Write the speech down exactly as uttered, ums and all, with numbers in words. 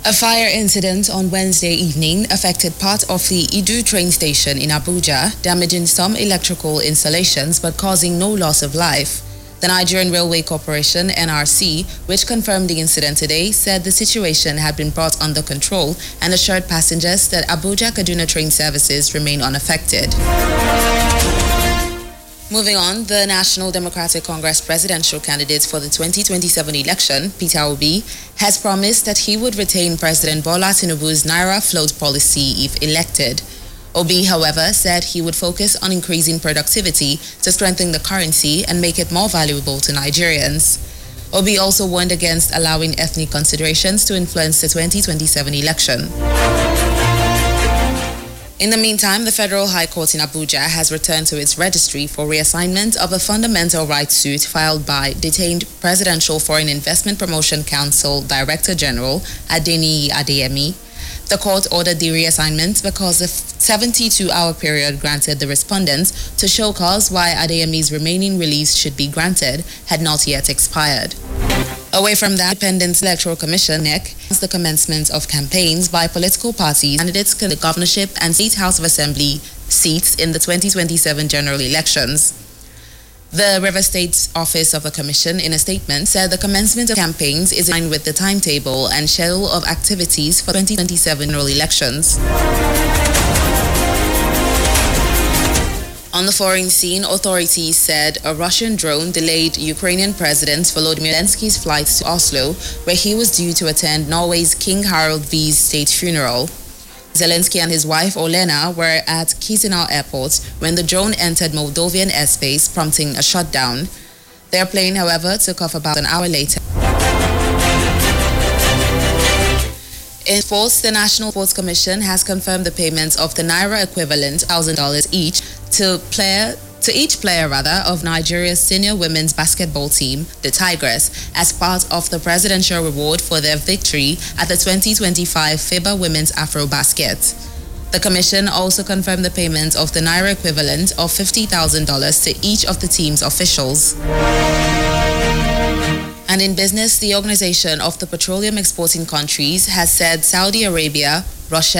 A fire incident on Wednesday evening affected part of the Idu train station in Abuja, damaging some electrical installations but causing no loss of life. The Nigerian Railway Corporation, N R C, which confirmed the incident today, said the situation had been brought under control and assured passengers that Abuja-Kaduna train services remain unaffected. Moving on, the National Democratic Congress presidential candidate for the twenty twenty-seven election, Peter Obi, has promised that he would retain President Bola Tinubu's Naira float policy if elected. Obi, however, said he would focus on increasing productivity to strengthen the currency and make it more valuable to Nigerians. Obi also warned against allowing ethnic considerations to influence the twenty twenty-seven election. In the meantime, the Federal High Court in Abuja has returned to its registry for reassignment of a fundamental rights suit filed by detained Presidential Foreign Investment Promotion Council Director General Adeniyi Adeyemi. The court ordered the reassignment because the seventy-two hour period granted the respondents to show cause why Adeyemi's remaining release should be granted had not yet expired. Away from that, Independent Electoral Commission, N E C, announced the commencement of campaigns by political parties candidates to the governorship and State House of Assembly seats in the twenty twenty-seven general elections. The River State Office of the Commission, in a statement, said the commencement of campaigns is in line with the timetable and schedule of activities for twenty twenty-seven general elections. On the foreign scene, authorities said a Russian drone delayed Ukrainian President Volodymyr Zelensky's flight to Oslo, where he was due to attend Norway's King Harald V's state funeral. Zelensky and his wife Olena were at Chisinau Airport when the drone entered Moldovan airspace, prompting a shutdown. Their plane, however, took off about an hour later. In sports, the National Sports Commission has confirmed the payments of the Naira equivalent one thousand dollars each to player to each player rather of Nigeria's senior women's basketball team, the Tigress, as part of the presidential reward for their victory at the twenty twenty-five FIBA Women's Afrobasket. The commission also confirmed the payment of the Naira equivalent of fifty thousand dollars to each of the team's officials. And in business, the Organization of the Petroleum Exporting Countries has said Saudi Arabia, Russia,